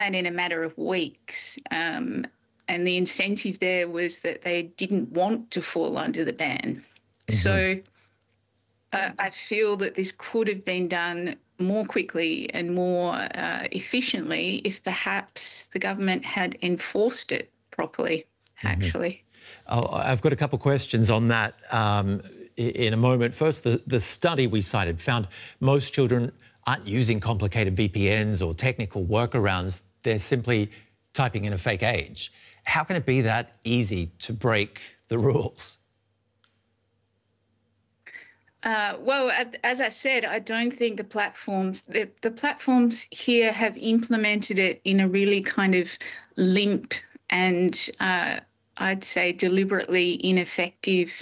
in a matter of weeks. And the incentive there was that they didn't want to fall under the ban. So I feel that this could have been done more quickly and more efficiently if perhaps the government had enforced it properly, actually. I've got a couple of questions on that in a moment. First, the study we cited found most children aren't using complicated VPNs or technical workarounds. They're simply typing in a fake age. How can it be that easy to break the rules? Well, as I said, I don't think the platforms here have implemented it in a really kind of limp and I'd say deliberately ineffective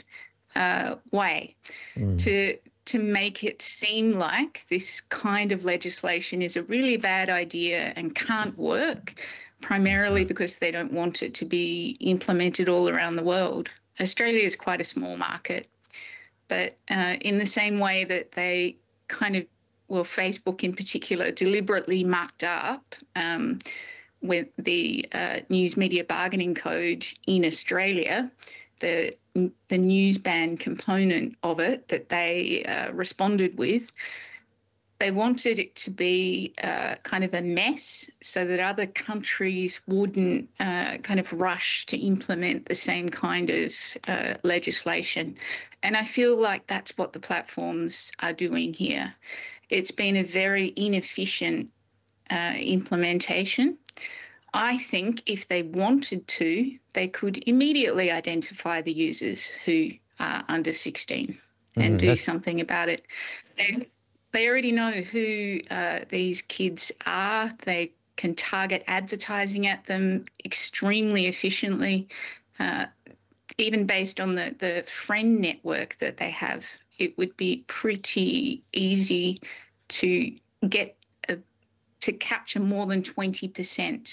way to make it seem like this kind of legislation is a really bad idea and can't work, primarily because they don't want it to be implemented all around the world. Australia is quite a small market. But in the same way that they kind of, well, Facebook in particular, deliberately mucked up with the News Media Bargaining Code in Australia, the news ban component of it that they responded with, they wanted it to be kind of a mess so that other countries wouldn't kind of rush to implement the same kind of legislation. And I feel like that's what the platforms are doing here. It's been a very inefficient implementation. I think if they wanted to, they could immediately identify the users who are under 16 and do something about it. They already know who these kids are. They can target advertising at them extremely efficiently, even based on the friend network that they have. It would be pretty easy to get to capture more than 20%.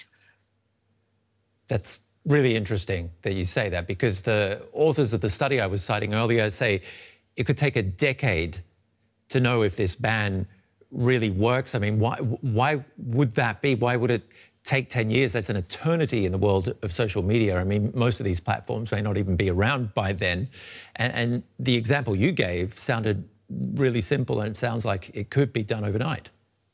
That's really interesting that you say that, because the authors of the study I was citing earlier say it could take a decade to know if this ban really works. I mean, why would that be? Why would it take 10 years? That's an eternity in the world of social media. I mean, most of these platforms may not even be around by then. And the example you gave sounded really simple, and it sounds like it could be done overnight.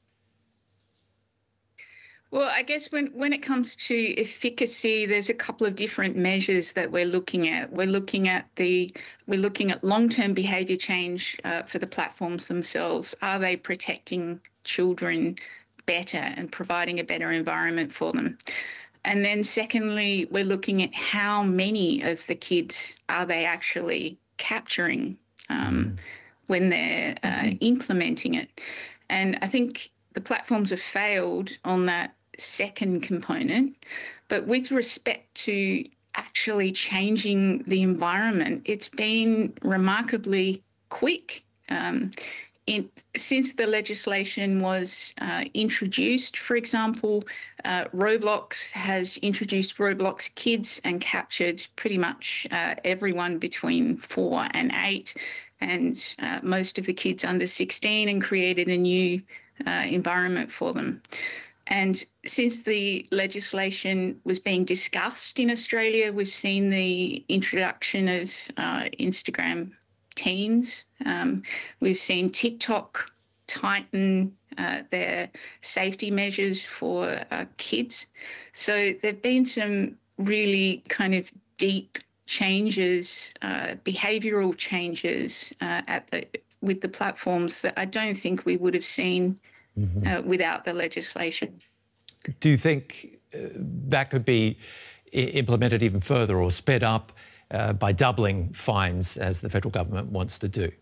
Well, I guess when it comes to efficacy, there's a couple of different measures that we're looking at. We're looking at long-term behaviour change for the platforms themselves. Are they protecting children better and providing a better environment for them? And then secondly, we're looking at how many of the kids are they actually capturing when they're implementing it. And I think the platforms have failed on that second component, but with respect to actually changing the environment, it's been remarkably quick. Since the legislation was introduced, for example, Roblox has introduced Roblox Kids and captured pretty much everyone between 4 and 8, and most of the kids under 16, and created a new environment for them. And since the legislation was being discussed in Australia, we've seen the introduction of Instagram Teens. We've seen TikTok tighten their safety measures for kids. So there have been some really kind of deep changes, behavioural changes with the platforms that I don't think we would have seen without the legislation. Do you think that could be implemented even further or sped up by doubling fines, as the federal government wants to do?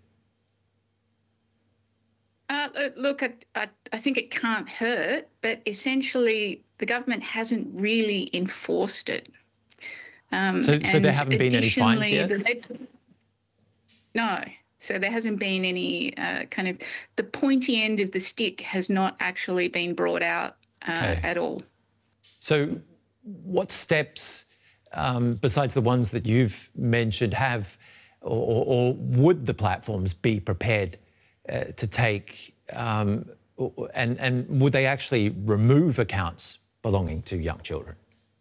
Look, I think it can't hurt, but essentially the government hasn't really enforced it. So there haven't been any fines yet? No. So there hasn't been any kind of, the pointy end of the stick has not actually been brought out at all. So what steps, besides the ones that you've mentioned, have or would the platforms be prepared to take, and would they actually remove accounts belonging to young children?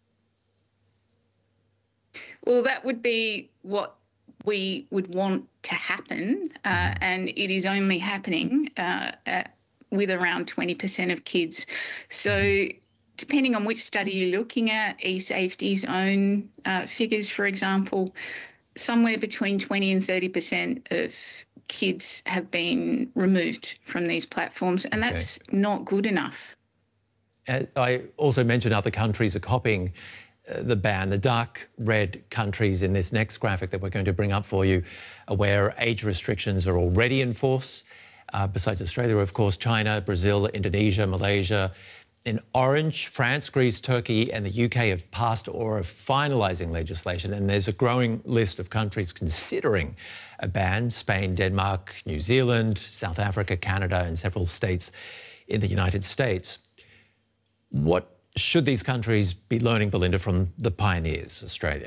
Well, that would be what we would want to happen, and it is only happening with around 20% of kids. So depending on which study you're looking at, eSafety's own figures, for example, somewhere between 20 and 30% of kids have been removed from these platforms, and that's not good enough. I also mentioned other countries are copying the ban. The dark red countries in this next graphic that we're going to bring up for you are where age restrictions are already in force. Besides Australia, of course, China, Brazil, Indonesia, Malaysia. In orange, France, Greece, Turkey and the UK have passed or are finalising legislation, and there's a growing list of countries considering a ban: Spain, Denmark, New Zealand, South Africa, Canada and several states in the United States. What should these countries be learning, Belinda, from the pioneers, Australia?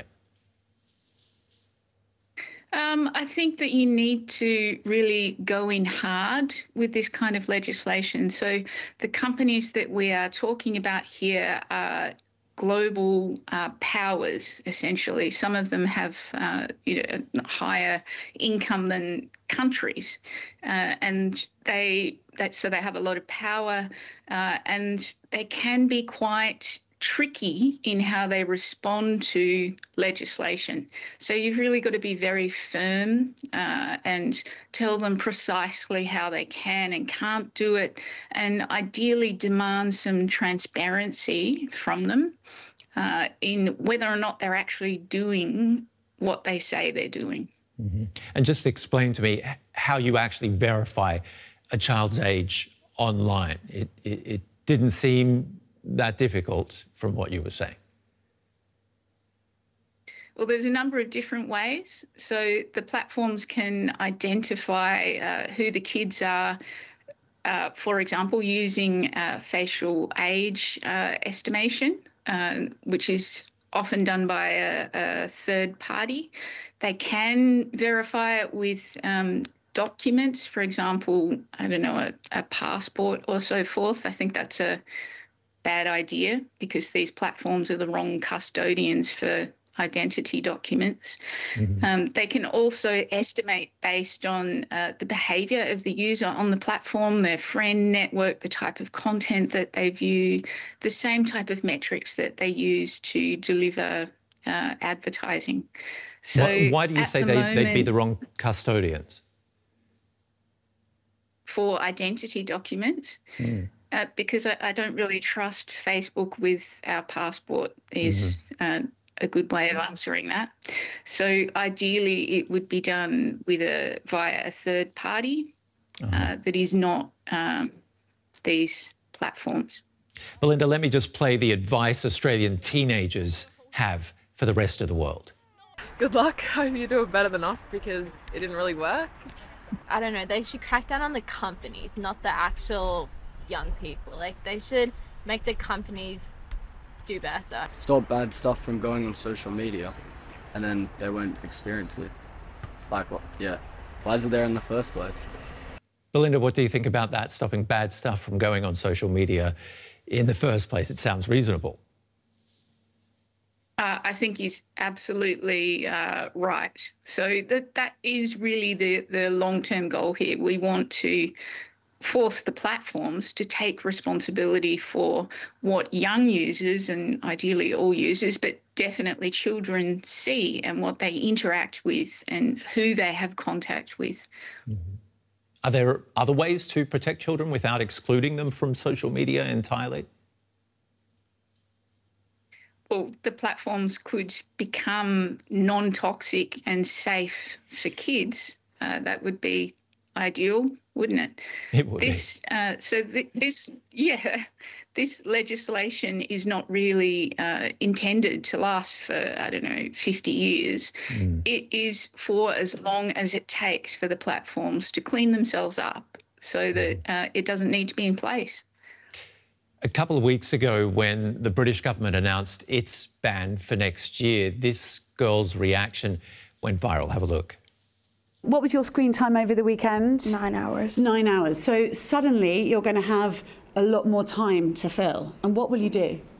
I think that you need to really go in hard with this kind of legislation. So the companies that we are talking about here are global powers, essentially. Some of them have higher income than countries, and so they have a lot of power, and they can be quite tricky in how they respond to legislation. So you've really got to be very firm and tell them precisely how they can and can't do it, and ideally demand some transparency from them in whether or not they're actually doing what they say they're doing. Mm-hmm. And just explain to me how you actually verify a child's age online. It didn't seem that difficult from what you were saying. Well, there's a number of different ways. So the platforms can identify who the kids are, for example, using facial age estimation, which is often done by a third party. They can verify it with documents, for example, I don't know, a passport or so forth. I think that's a bad idea because these platforms are the wrong custodians for identity documents. Mm-hmm. They can also estimate based on the behaviour of the user on the platform, their friend network, the type of content that they view, the same type of metrics that they use to deliver advertising. So why do you say they'd be the wrong custodians? For identity documents? Because I don't really trust Facebook with our passport is a good way of answering that. So ideally it would be done via a third party that is not these platforms. Belinda, let me just play the advice Australian teenagers have for the rest of the world. Good luck. Hope you do it better than us because it didn't really work. I don't know, they should crack down on the companies, not the actual young people. Like, they should make the companies do better. Stop bad stuff from going on social media, and then they won't experience it. Like, what? Yeah. Why is it there in the first place? Belinda, what do you think about that, stopping bad stuff from going on social media in the first place? It sounds reasonable. I think he's absolutely right. So that is really the long-term goal here. We want to force the platforms to take responsibility for what young users, and ideally all users, but definitely children, see and what they interact with and who they have contact with. Mm-hmm. Are there other ways to protect children without excluding them from social media entirely? Well, the platforms could become non-toxic and safe for kids. That would be ideal, wouldn't it? It would. This legislation is not really intended to last for, I don't know, 50 years. It is for as long as it takes for the platforms to clean themselves up so that it doesn't need to be in place. A couple of weeks ago, when the British government announced its ban for next year, this girl's reaction went viral. Have a look. What was your screen time over the weekend? 9 hours. 9 hours. So suddenly you're going to have a lot more time to fill. And what will you do?